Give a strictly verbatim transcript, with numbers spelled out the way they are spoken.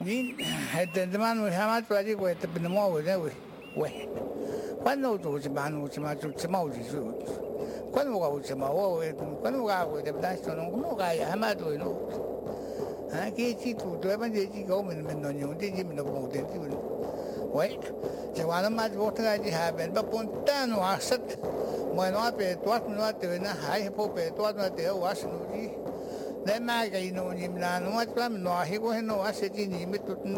Ni hete demanu hama tuaji ko hete pinamo ko ne we we quando tu ci manu ci ma tu ci ma uji su quando ga uji ma wo we quando ga ko de dan sono ko ga ya hama tu no ha ke chi tu tu ban je chi ko men men no nyu ti ji men no ko de ti we je wa na ma bo ta ji ha ben ba pon ta no asat mo no pe to no te na hai po pe to no te wa su ji le ma ga ino ni na no ma tra no hi ko no ase ji ni me tu